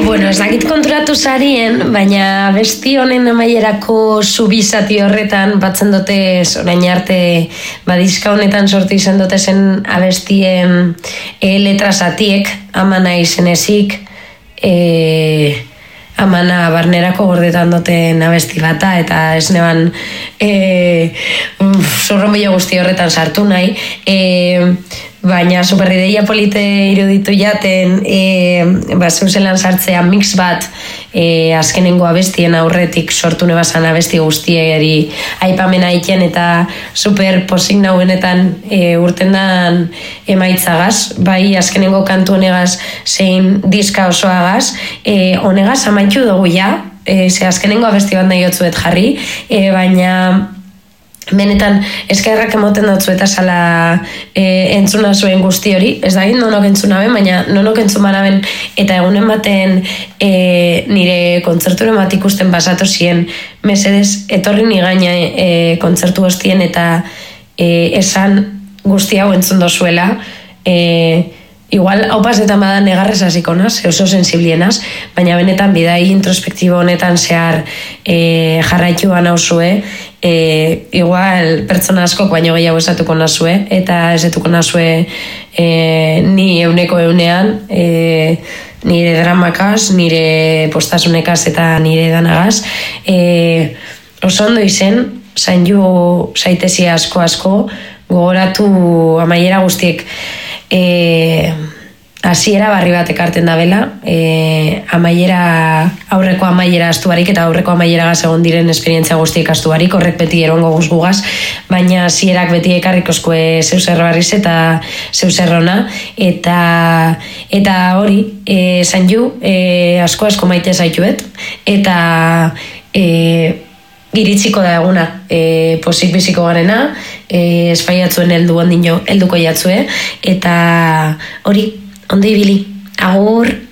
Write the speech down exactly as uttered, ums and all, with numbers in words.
Bueno, ez dakit konturatu zarien, baina abesti honen amaierako subizati horretan batzen dute orain arte badizka honetan sortu izan dute zen abestien e, letrazatiek, amana izenezik, e, amana barnerako gordetan duten abesti bata, eta ez neban e, zorromillo guzti horretan sartu nahi, e, baina superideia polite iruditu jaten e, ba, zeuzelan sartzea mix bat e, azkenengo abestien aurretik sortu nebazan abesti guztieri aipamena iten, eta super posik nauenetan e, urtendan emaitzagaz, bai azkenengo kantu honegaz zein diska osoagaz, e, honegaz amaitu dugu ja, e, ze azkenengo abesti bat nahi otzuet jarri, e, baina benetan eskerrak emoten dutzu eta sala e, entzuna zuen guzti hori, ez da egin nonok entzuna ben, baina nonok entzuna ben eta egunen baten e, nire kontzerture bat ikusten basatu ziren, mesedez etorri ni gaina e, kontzertu guztien eta e, esan guzti hau entzun dozuela, e, igual hau pasetan bada negarrez hasiko naz, oso sensiblienaz, baina benetan bidai introspektibo honetan zehar e, jarraitu nauzue, e, igual pertsona askok baino gehiago esatuko nazue, eta esetuko nazue e, ni euneko eunean, e, nire dramakaz, nire postasunekaz eta nire danagaz, e, oso ondo izen, zain ju zaitezi asko asko, gogoratu amaiera guztiek, E, hasiera barri bat ekarten da bela, e, amaiera, aurreko amaiera astuarik eta aurreko amaiera gaz egon diren esperientzia guztiek astuarik, horrek beti erongo guzgugaz, baina hasierak beti ekarrik oskue zeu zer barriz eta zeu zerrona, eta, eta hori, e, zain ju, e, asko asko maite zaituet, eta e, iritsiko da eguna, e, posik biziko garena, e, espaiatzuen heldu ondino, helduko jatzue, eta hori, ondo ibili, agur!